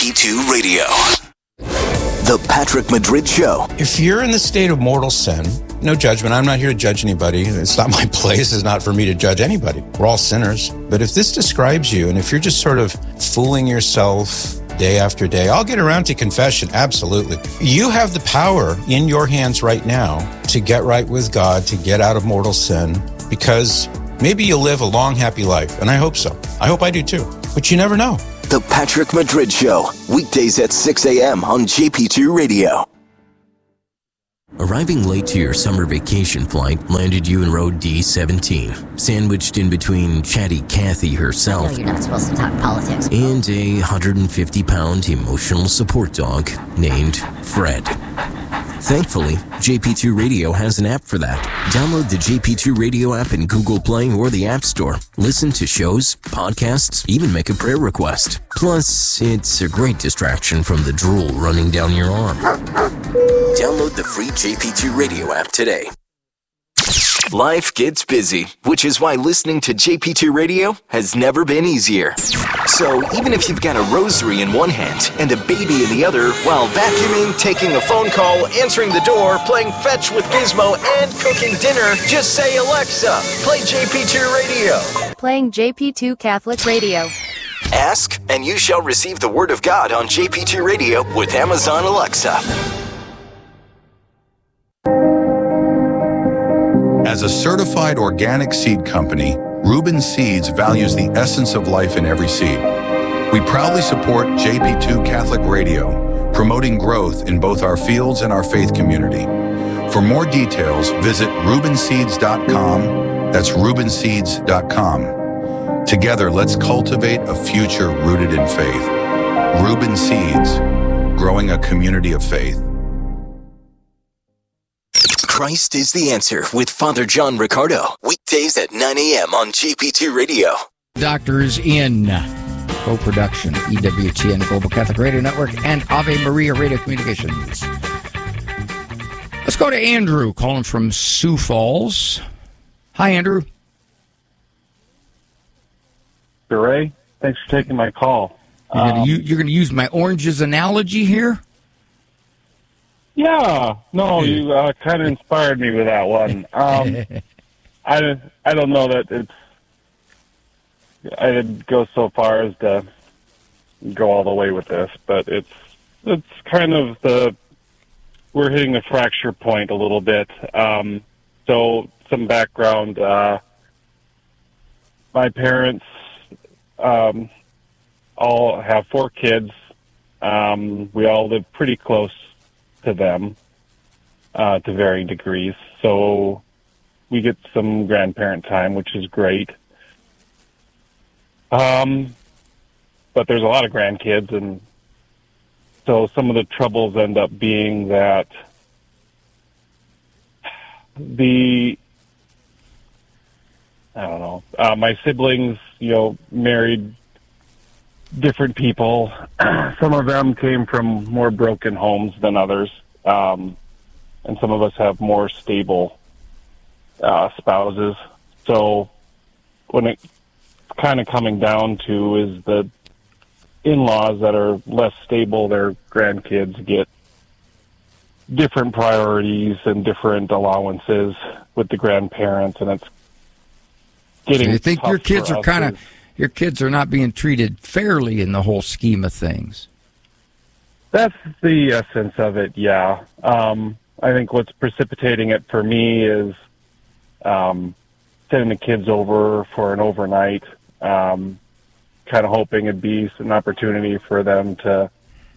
JP2 Radio. The Patrick Madrid Show. If you're in the state of mortal sin, no judgment. I'm not here to judge anybody. It's not my place. It's not for me to judge anybody. We're all sinners. But if this describes you, and if you're just sort of fooling yourself day after day, I'll get around to confession. Absolutely. You have the power in your hands right now to get right with God, to get out of mortal sin, because maybe you'll live a long, happy life. And I hope so. I hope I do too. But you never know. The Patrick Madrid Show. Weekdays at 6 a.m. on JP2 Radio. Arriving late to your summer vacation flight landed you in row D17, sandwiched in between chatty Kathy herself you're not supposed to talk politics and a 150-pound emotional support dog named Fred. Thankfully, JP2 Radio has an app for that. Download the JP2 Radio app in Google Play or the App Store. Listen to shows, podcasts, even make a prayer request. Plus, it's a great distraction from the drool running down your arm. Download the free JP2 Radio app today. Life gets busy, which is why listening to JP2 Radio has never been easier. So even if you've got a rosary in one hand and a baby in the other, while vacuuming, taking a phone call, answering the door, playing fetch with Gizmo, and cooking dinner, just say, Alexa, play JP2 Radio. Playing JP2 Catholic Radio. Ask, and you shall receive the Word of God on JP2 Radio with Amazon Alexa. As a certified organic seed company, Reuben Seeds values the essence of life in every seed. We proudly support JP2 Catholic Radio, promoting growth in both our fields and our faith community. For more details, visit ReubenSeeds.com. That's ReubenSeeds.com. Together, let's cultivate a future rooted in faith. Reuben Seeds, growing a community of faith. Christ is the Answer with Father John Ricardo. Weekdays at 9 a.m. on JP2 Radio. Doctors in co-production, EWTN Global Catholic Radio Network and Ave Maria Radio Communications. Let's go to Andrew, calling from Sioux Falls. Hi, Andrew. Ray, thanks for taking my call. You're going to use my oranges analogy here? Yeah, no, you kind of inspired me with that one. I don't know that I didn't go so far as to go all the way with this, but it's kind of we're hitting the fracture point a little bit. So some background, my parents all have 4 kids. We all live pretty close to them to varying degrees. So we get some grandparent time, which is great. But there's a lot of grandkids, and so some of the troubles end up being that my siblings, married different people. Some of them came from more broken homes than others. And some of us have more stable spouses. So when it's kind of coming down to is the in-laws that are less stable, their grandkids get different priorities and different allowances with the grandparents, and it's getting So you think tough your kids for are us. your kids are not being treated fairly in the whole scheme of things? That's the essence of it, yeah. I think what's precipitating it for me is sending the kids over for an overnight, kind of hoping it'd be an opportunity for them to,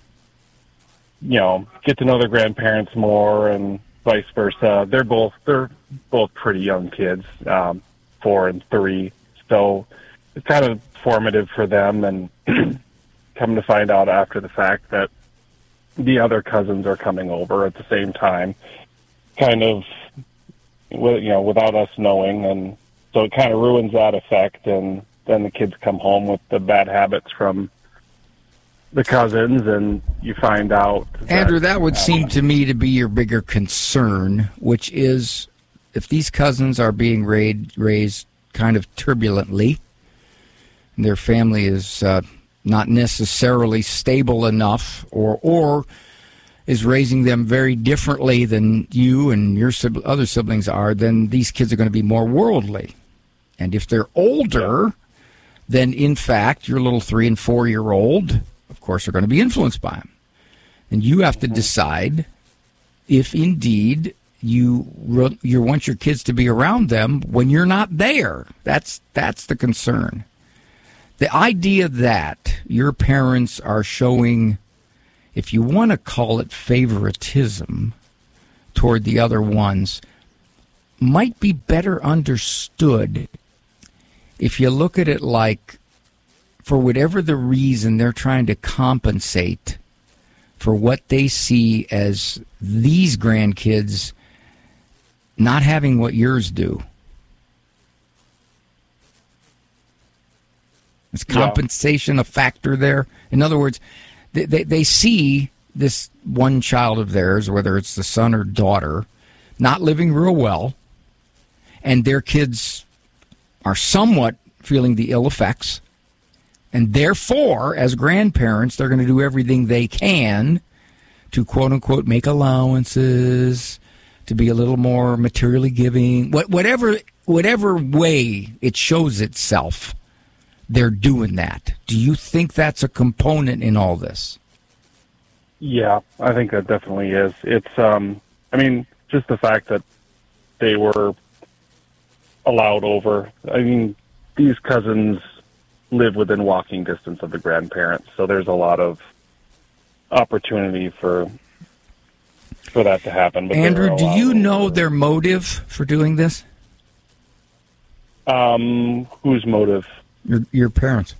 get to know their grandparents more, and vice versa. They're both pretty young kids, 4 and 3, so it's kind of formative for them, and come to find out after the fact that the other cousins are coming over at the same time, kind of, without us knowing, and so it kind of ruins that effect, and then the kids come home with the bad habits from the cousins, and you find out Andrew, that would seem to me to be your bigger concern, which is if these cousins are being raised kind of turbulently, and their family is not necessarily stable enough, or is raising them very differently than you and your other siblings are, then these kids are going to be more worldly. And if they're older, then in fact, your little 3- and 4-year-old, of course, are going to be influenced by them. And you have to decide if indeed you want your kids to be around them when you're not there. That's the concern. The idea that your parents are showing, if you want to call it favoritism toward the other ones, might be better understood if you look at it like, for whatever the reason, they're trying to compensate for what they see as these grandkids not having what yours do. Is compensation a factor there? In other words, they see this one child of theirs, whether it's the son or daughter, not living real well, and their kids are somewhat feeling the ill effects, and therefore, as grandparents, they're going to do everything they can to, quote-unquote, make allowances, to be a little more materially giving, whatever way it shows itself, they're doing that. Do you think that's a component in all this? Yeah, I think that definitely is. It's, I mean, just the fact that they were allowed over. I mean, these cousins live within walking distance of the grandparents, so there's a lot of opportunity for that to happen. But Andrew, do you know their motive for doing this? Whose motive? Your parents.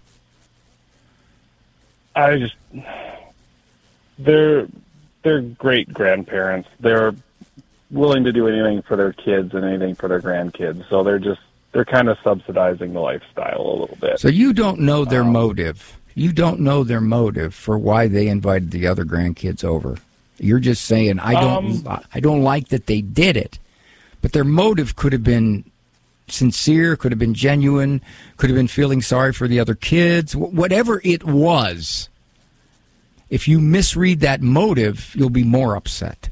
They're great grandparents. They're willing to do anything for their kids and anything for their grandkids. So they're kind of subsidizing the lifestyle a little bit. So you don't know their motive. You don't know their motive for why they invited the other grandkids over. You're just saying, I don't like that they did it. But their motive could have been sincere, could have been genuine, could have been feeling sorry for the other kids. Whatever it was, if you misread that motive, you'll be more upset.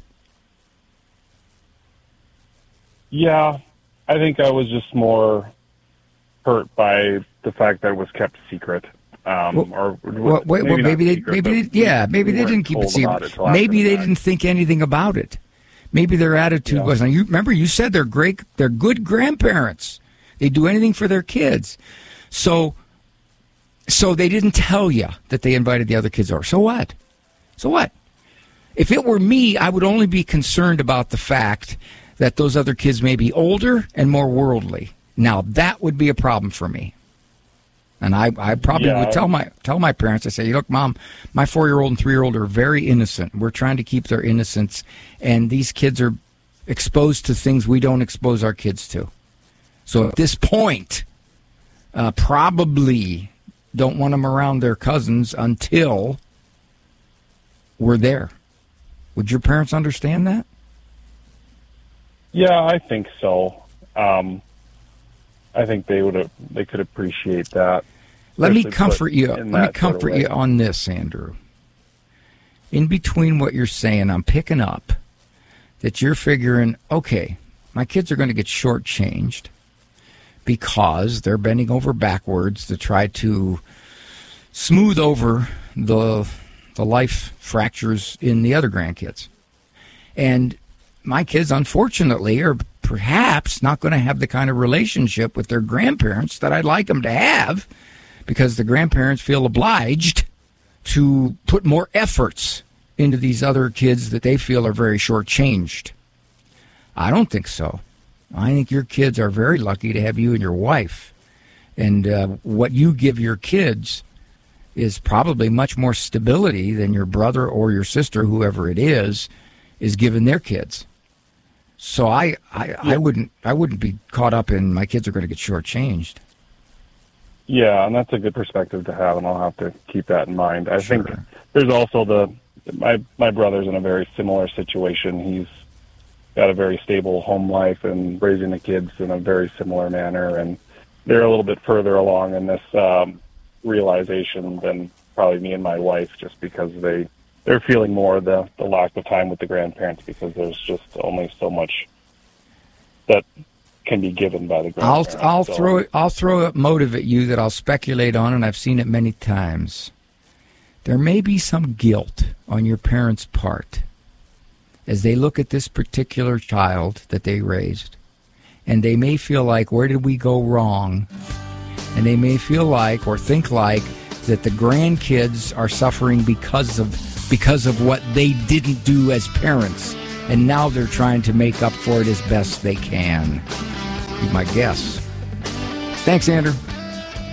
Yeah, I think I was just more hurt by the fact that it was kept secret. Maybe they didn't keep it secret. Maybe they didn't think anything about it. Maybe their attitude was. Now, you remember you said they're good grandparents. They do anything for their kids. So they didn't tell you that they invited the other kids over. So what? If it were me, I would only be concerned about the fact that those other kids may be older and more worldly. Now, that would be a problem for me. And I probably would tell my parents, I say, look, Mom, my 4-year-old and 3-year-old are very innocent. We're trying to keep their innocence, and these kids are exposed to things we don't expose our kids to. So at this point, probably don't want them around their cousins until we're there. Would your parents understand that? Yeah, I think so. I think they could appreciate that. Let me comfort you. Let me comfort you on this, Andrew. In between what you're saying, I'm picking up that you're figuring, okay, my kids are going to get shortchanged because they're bending over backwards to try to smooth over the life fractures in the other grandkids. And my kids, unfortunately, are perhaps not going to have the kind of relationship with their grandparents that I'd like them to have, because the grandparents feel obliged to put more efforts into these other kids that they feel are very shortchanged. I don't think so. I think your kids are very lucky to have you and your wife. And what you give your kids is probably much more stability than your brother or your sister, whoever it is giving their kids. So I wouldn't be caught up in my kids are going to get shortchanged. Yeah, and that's a good perspective to have, and I'll have to keep that in mind. I think there's also my brother's in a very similar situation. He's got a very stable home life and raising the kids in a very similar manner, and they're a little bit further along in this realization probably me and my wife, just because they're feeling more the lack of time with the grandparents, because there's just only so much that can be given by the grandparents. I'll throw a motive at you that I'll speculate on, and I've seen it many times. There may be some guilt on your parents' part as they look at this particular child that they raised, and they may feel like, where did we go wrong? And they may feel like, or think like, that the grandkids are suffering because of what they didn't do as parents, and now they're trying to make up for it as best they can. Be my guess. Thanks, Andrew.